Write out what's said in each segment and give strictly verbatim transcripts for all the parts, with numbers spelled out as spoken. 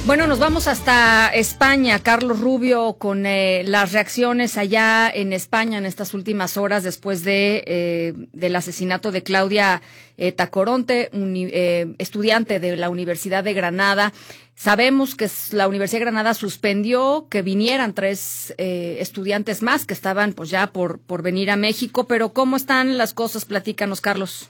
Bueno, nos vamos hasta España, Carlos Rubio, con eh, las reacciones allá en España en estas últimas horas después de eh, del asesinato de Claudia eh, Tacoronte, uni, eh, estudiante de la Universidad de Granada. Sabemos que la Universidad de Granada suspendió que vinieran tres eh, estudiantes más que estaban pues ya por por venir a México, pero ¿cómo están las cosas? Platícanos, Carlos.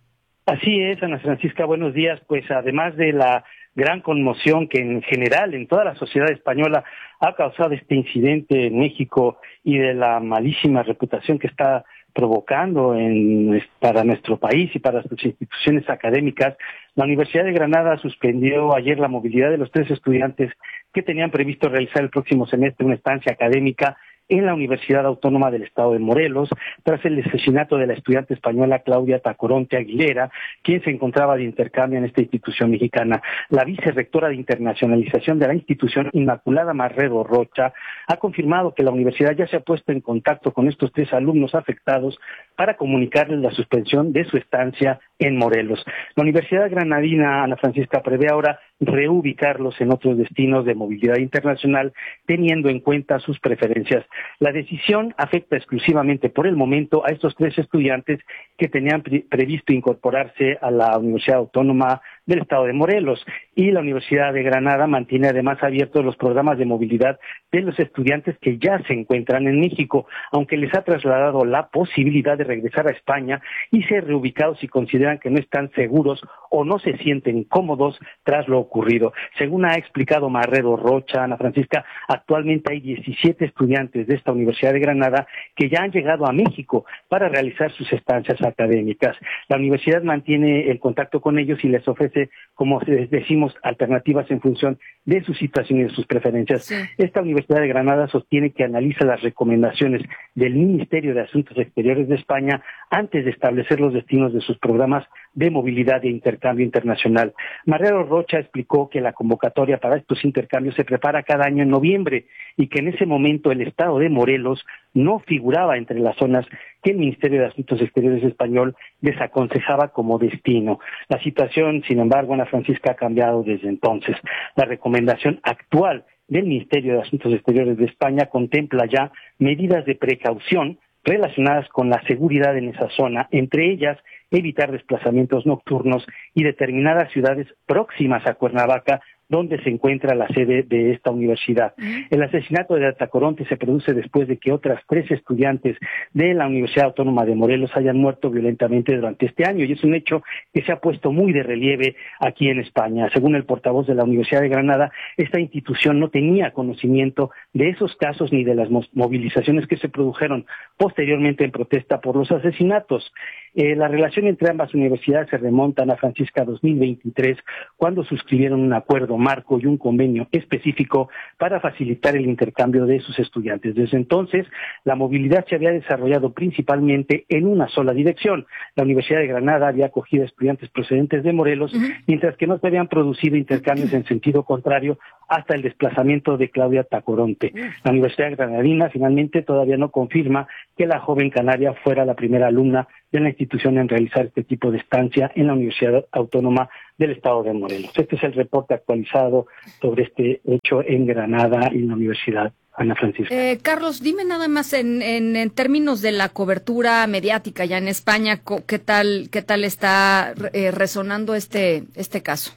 Así es, Ana Francisca, buenos días. Pues además de la gran conmoción que en general en toda la sociedad española ha causado este incidente en México y de la malísima reputación que está provocando en, para nuestro país y para sus instituciones académicas, la Universidad de Granada suspendió ayer la movilidad de los tres estudiantes que tenían previsto realizar el próximo semestre una estancia académica en la Universidad Autónoma del Estado de Morelos, tras el asesinato de la estudiante española Claudia Tacoronte Aguilera, quien se encontraba de intercambio en esta institución mexicana. La vicerrectora de internacionalización de la institución, Inmaculada Marrero Rocha, ha confirmado que la universidad ya se ha puesto en contacto con estos tres alumnos afectados para comunicarles la suspensión de su estancia en Morelos. La Universidad Granadina, Ana Francisca, prevé ahora reubicarlos en otros destinos de movilidad internacional, teniendo en cuenta sus preferencias. La decisión afecta exclusivamente por el momento a estos tres estudiantes que tenían pre- previsto incorporarse a la Universidad Autónoma del Estado de Morelos, y la Universidad de Granada mantiene además abiertos los programas de movilidad de los estudiantes que ya se encuentran en México, aunque les ha trasladado la posibilidad de regresar a España y ser reubicados si consideran que no están seguros o no se sienten cómodos tras lo ocurrido. Según ha explicado Marrero Rocha, Ana Francisca, actualmente hay diecisiete estudiantes de esta Universidad de Granada que ya han llegado a México para realizar sus estancias académicas. La universidad mantiene el contacto con ellos y les ofrece, como decimos, alternativas en función de su situación y de sus preferencias. Sí. Esta Universidad de Granada sostiene que analiza las recomendaciones del Ministerio de Asuntos Exteriores de España antes de establecer los destinos de sus programas de movilidad e intercambio internacional. Marrero Rocha explicó que la convocatoria para estos intercambios se prepara cada año en noviembre y que en ese momento el estado de Morelos no figuraba entre las zonas que el Ministerio de Asuntos Exteriores español desaconsejaba como destino. La situación, sin embargo, Ana Francisca, ha cambiado desde entonces. La recomendación actual del Ministerio de Asuntos Exteriores de España contempla ya medidas de precaución relacionadas con la seguridad en esa zona, entre ellas evitar desplazamientos nocturnos y determinadas ciudades próximas a Cuernavaca, donde se encuentra la sede de esta universidad. Uh-huh. El asesinato de Tacoronte se produce después de que otras tres estudiantes de la Universidad Autónoma de Morelos hayan muerto violentamente durante este año, y es un hecho que se ha puesto muy de relieve aquí en España. Según el portavoz de la Universidad de Granada, esta institución no tenía conocimiento de esos casos ni de las movilizaciones que se produjeron posteriormente en protesta por los asesinatos. Eh, la relación entre ambas universidades se remonta, Ana Francisca, a dos mil veintitrés, cuando suscribieron un acuerdo marco y un convenio específico para facilitar el intercambio de sus estudiantes. Desde entonces, la movilidad se había desarrollado principalmente en una sola dirección. La Universidad de Granada había acogido a estudiantes procedentes de Morelos, uh-huh. mientras que no se habían producido intercambios en sentido contrario hasta el desplazamiento de Claudia Tacoronte. Uh-huh. La Universidad Granadina finalmente todavía no confirma que la joven canaria fuera la primera alumna de la institución en realizar este tipo de estancia en la Universidad Autónoma del Estado de Morelos. Este es el reporte actualizado sobre este hecho en Granada y en la Universidad, Ana Francisca. Eh, Carlos, dime nada más en, en, en términos de la cobertura mediática ya en España, ¿qué tal, qué tal está eh, resonando este, este caso?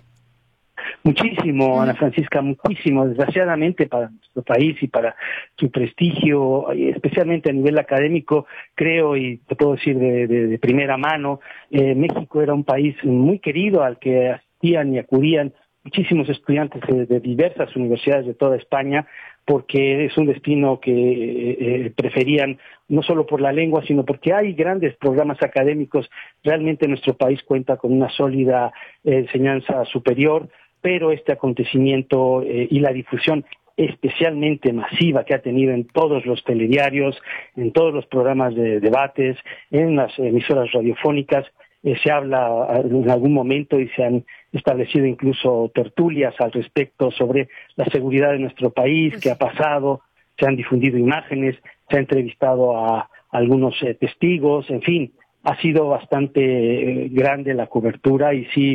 Muchísimo, Ana Francisca, muchísimo, desgraciadamente para nuestro país y para su prestigio, especialmente a nivel académico, creo, y te puedo decir de, de, de primera mano, eh, México era un país muy querido al que asistían y acudían muchísimos estudiantes de, de diversas universidades de toda España, porque es un destino que eh, preferían no solo por la lengua, sino porque hay grandes programas académicos. Realmente nuestro país cuenta con una sólida eh, enseñanza superior, pero este acontecimiento eh, y la difusión especialmente masiva que ha tenido en todos los telediarios, en todos los programas de debates, en las emisoras radiofónicas, eh, se habla en algún momento y se han establecido incluso tertulias al respecto sobre la seguridad de nuestro país, qué ha pasado, se han difundido imágenes, se ha entrevistado a algunos eh, testigos, en fin, ha sido bastante eh, grande la cobertura y sí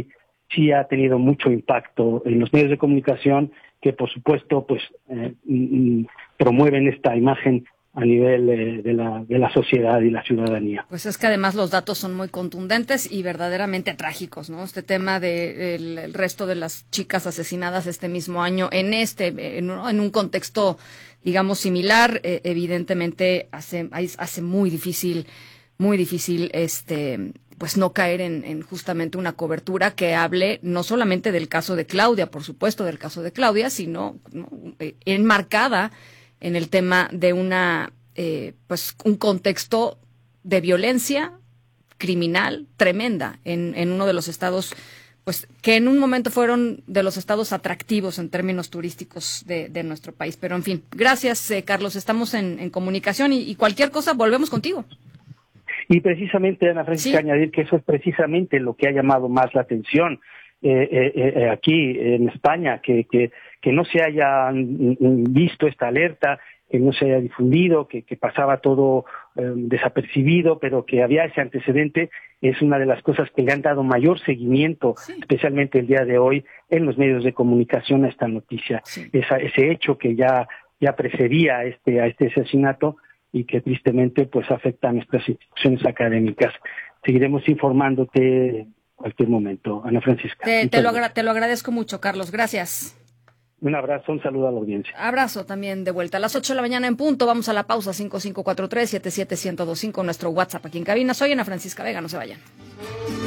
sí ha tenido mucho impacto en los medios de comunicación que, por supuesto, pues eh, mm, promueven esta imagen a nivel eh, de la de la sociedad y la ciudadanía. Pues es que además los datos son muy contundentes y verdaderamente trágicos, ¿no? Este tema de el, el resto de las chicas asesinadas este mismo año en este en, en un contexto, digamos, similar, eh, evidentemente hace hace muy difícil muy difícil este pues no caer en, en justamente una cobertura que hable no solamente del caso de Claudia, por supuesto, del caso de Claudia, sino, ¿no?, eh, enmarcada en el tema de una eh, pues un contexto de violencia criminal tremenda en, en uno de los estados, pues que en un momento fueron de los estados atractivos en términos turísticos de, de nuestro país. Pero en fin, gracias, eh, Carlos, estamos en, en comunicación y, y cualquier cosa volvemos contigo. Y precisamente, Ana Francisca, sí, añadir que eso es precisamente lo que ha llamado más la atención eh, eh, eh, aquí en España, que, que, que no se haya visto esta alerta, que no se haya difundido, que, que pasaba todo eh, desapercibido, pero que había ese antecedente, es una de las cosas que le han dado mayor seguimiento, sí, especialmente el día de hoy, en los medios de comunicación a esta noticia. Sí. Esa, ese hecho que ya, ya precedía a este, a este asesinato, y que tristemente pues afecta a nuestras instituciones académicas. Seguiremos informándote en cualquier momento, Ana Francisca. Te, te, lo, agra- te lo agradezco mucho, Carlos. Gracias. Un abrazo, un saludo a la audiencia. Abrazo también de vuelta. A las ocho de la mañana en punto, vamos a la pausa. Cinco cinco cuatro tres, siete siete uno cero dos cinco, nuestro WhatsApp aquí en cabina. Soy Ana Francisca Vega, no se vayan.